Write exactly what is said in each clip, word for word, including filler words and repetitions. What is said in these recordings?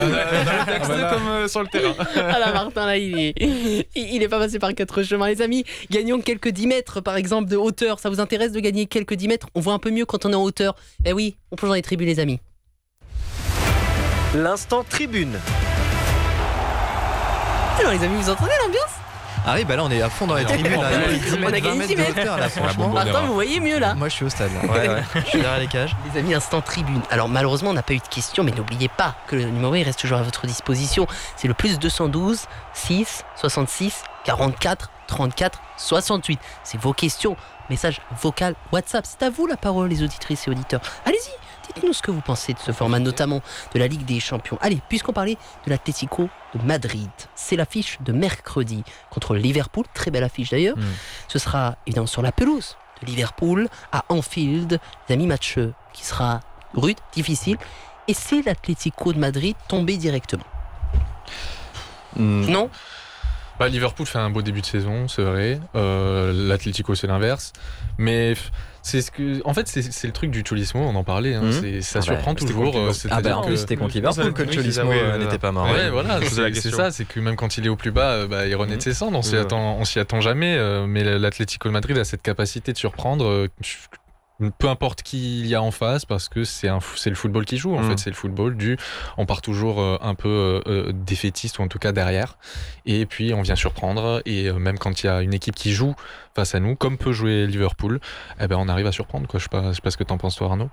Dans le texte voilà. Comme euh, sur le terrain. Ah là, Martin, là, il est, il est pas passé par quatre chemins. Les amis, gagnons quelques dix mètres, par exemple, de hauteur. Ça vous intéresse de gagner quelques dix mètres? On voit un peu mieux quand on est en hauteur. Eh oui, on plonge dans les tribunes, les amis. L'instant tribune. Alors, les amis, vous entendez l'ambiance? Ah oui, bah là on est à fond dans les tribunes. Là. On a gagné dix mètres. Là, franchement. Martin, vous voyez mieux là? Moi je suis au stade. Là. Ouais, ouais. Je suis derrière les cages. Les amis, instant tribune. Alors malheureusement, on n'a pas eu de questions, mais n'oubliez pas que le numéro il reste toujours à votre disposition. C'est le plus deux cent douze, six, soixante-six, quarante-quatre, trente-quatre, soixante-huit. C'est vos questions. Message vocal WhatsApp. C'est à vous la parole, les auditrices et auditeurs. Allez-y. Dites-nous ce que vous pensez de ce format, notamment de la Ligue des Champions. Allez, puisqu'on parlait de l'Atlético de Madrid, c'est l'affiche de mercredi contre Liverpool, très belle affiche d'ailleurs. Mmh. Ce sera évidemment sur la pelouse de Liverpool, à Anfield. Les amis, match qui sera rude, difficile. Et c'est l'Atlético de Madrid tombé directement. Mmh. Non ? Bah, Liverpool fait un beau début de saison, c'est vrai. Euh, L'Atlético, c'est l'inverse. Mais c'est ce que, en fait, c'est, c'est le truc du Cholismo, on en parlait. Hein. Mmh. C'est, ça ah surprend bah, toujours. Euh, ah bah, en plus, c'était contre Liverpool que le Cholismo euh, n'était pas mort. Ouais, ouais, voilà, c'est, c'est ça. C'est que même quand il est au plus bas, euh, bah, il renaît mmh. de ses cendres. On s'y ouais. attend, on s'y attend jamais. Euh, mais l'Atlético de Madrid a cette capacité de surprendre. Euh, peu importe qui il y a en face, parce que c'est, un, c'est le football qui joue en mmh. fait, c'est le football du on part toujours euh, un peu euh, défaitiste, ou en tout cas derrière, et puis on vient surprendre, et euh, même quand il y a une équipe qui joue face à nous, comme peut jouer Liverpool, eh ben on arrive à surprendre quoi. Je sais pas, je sais pas ce que t'en penses toi, Arnaud.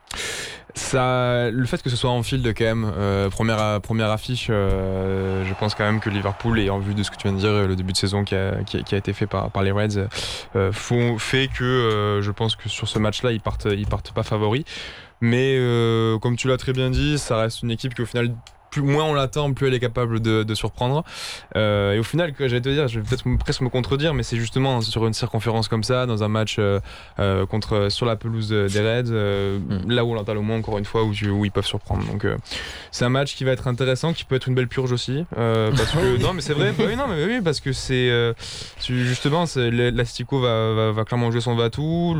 Ça, le fait que ce soit en field quand même, euh, première, première affiche, euh, je pense quand même que Liverpool, et en vue de ce que tu viens de dire, le début de saison qui a, qui a, qui a été fait par, par les Reds, euh, font, fait que euh, je pense que sur ce match-là, ils partent, ils partent pas favoris. Mais euh, comme tu l'as très bien dit, ça reste une équipe qui au final, plus, moins on l'attend, plus elle est capable de, de surprendre. Euh, et au final, que j'allais te dire, je vais peut-être presque me contredire, mais c'est justement sur une circonférence comme ça, dans un match euh, euh, contre, sur la pelouse des Reds, euh, mm. là où on l'entend le moins, encore une fois, où, où ils peuvent surprendre. Donc euh, c'est un match qui va être intéressant, qui peut être une belle purge aussi. Euh, parce que, non, mais c'est vrai, bah, oui, non, mais oui, parce que c'est euh, justement, c'est, l'Atlético va, va, va clairement jouer son va-tout.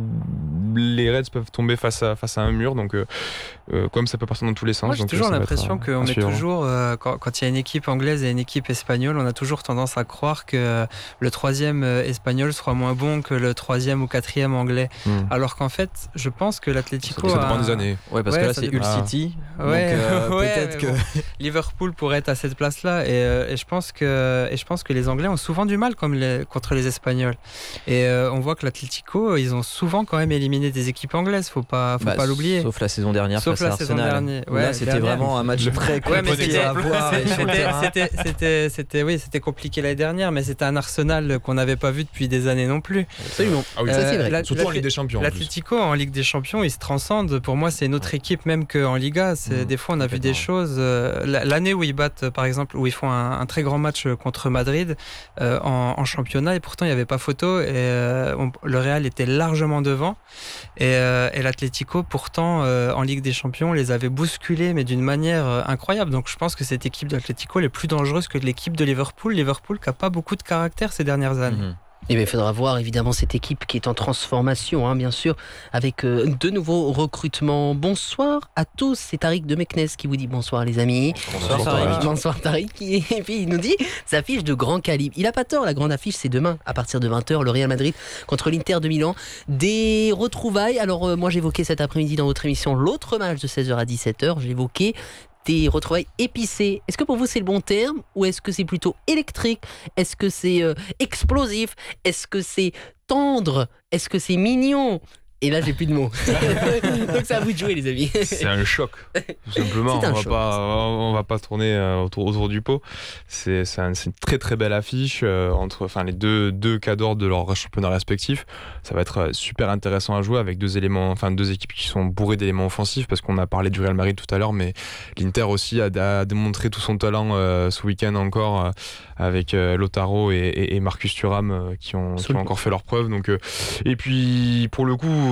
Les Reds peuvent tomber face à, face à un mur, donc euh, euh, comme ça peut partir dans tous les sens. Moi, j'ai donc, toujours l'impression être, qu'on est toujours, euh, quand, quand il y a une équipe anglaise et une équipe espagnole, on a toujours tendance à croire que le troisième espagnol sera moins bon que le troisième ou quatrième anglais. Mm. Alors qu'en fait, je pense que l'Atlético. Ça, ça dépend a... des années. Ouais, parce ouais, que là, c'est Hull City. Ah. Ouais, donc, euh, ouais, peut-être que. Bon, Liverpool pourrait être à cette place-là. Et, euh, et, je pense que, et je pense que les Anglais ont souvent du mal comme les, contre les Espagnols. Et euh, on voit que l'Atlético, ils ont souvent quand même éliminé des équipes anglaises. Faut pas, faut bah, pas l'oublier. Sauf la saison dernière. Sauf la saison dernière. Ouais, là, c'était dernière. Vraiment un match très compliqué à voir. C'était, c'était, c'était, c'était, oui, c'était compliqué l'année dernière, mais c'était un Arsenal qu'on n'avait pas vu depuis des années non plus. Absolument. Ah oui, euh, ça c'est vrai. La, Surtout en Ligue des Champions. L'Atlético en, en Ligue des Champions, il se transcende. Pour moi, c'est une autre équipe même qu'en Liga. C'est, mmh, des fois, on a vu des choses. Euh, l'année où ils battent, par exemple, où ils font un, un très grand match contre Madrid euh, en, en championnat, et pourtant il n'y avait pas photo. Et euh, on, le Real était largement devant. Et, euh, et l'Atlético, pourtant, euh, en Ligue des Champions, les avait bousculés, mais d'une manière euh, incroyable. Donc, je pense que cette équipe d'Atlético est plus dangereuse que l'équipe de Liverpool. Liverpool qui n'a pas beaucoup de caractère ces dernières années. Mmh. Et bien, il faudra voir évidemment cette équipe qui est en transformation, hein, bien sûr, avec euh, de nouveaux recrutements. Bonsoir à tous, c'est Tariq de Meknes qui vous dit bonsoir les amis. Bonsoir, bonsoir Tariq. Bonsoir Tariq. Et puis il nous dit, ça affiche de grand calibre. Il a pas tort, la grande affiche c'est demain, à partir de vingt heures, le Real Madrid contre l'Inter de Milan. Des retrouvailles, alors euh, moi j'évoquais cet après-midi dans votre émission l'autre match de seize heures à dix-sept heures, j'évoquais des retrouvailles épicées. Est-ce que pour vous c'est le bon terme, ou est-ce que c'est plutôt électrique? Est-ce que c'est euh, explosif? Est-ce que c'est tendre? Est-ce que c'est mignon? Et là, j'ai plus de mots. Donc, c'est à vous de jouer, les amis. C'est un choc, tout simplement. On va choc, pas, on va pas tourner autour, autour du pot. C'est, c'est, un, c'est une très très belle affiche euh, entre, enfin, les deux deux cadors de leur championnat respectif. Ça va être super intéressant à jouer avec deux éléments, enfin deux équipes qui sont bourrées d'éléments offensifs, parce qu'on a parlé du Real Madrid tout à l'heure, mais l'Inter aussi a, a démontré tout son talent euh, ce week-end encore euh, avec euh, Lautaro et, et, et Marcus Thuram euh, qui ont, qui ont encore fait leurs preuves. Donc, euh, et puis pour le coup,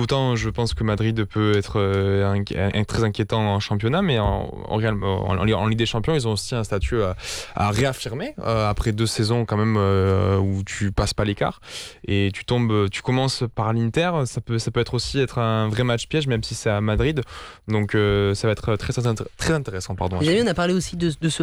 autant je pense que Madrid peut être euh, un, un, très inquiétant en championnat, mais en, en, en, en Ligue des Champions, ils ont aussi un statut à, à réaffirmer euh, après deux saisons quand même euh, où tu passes pas l'écart et tu tombes, tu commences par l'Inter, ça peut, ça peut être aussi être un vrai match piège, même si c'est à Madrid, donc euh, ça va être très, très, très intéressant. Pardon. Les amis, on a parlé aussi de, de ce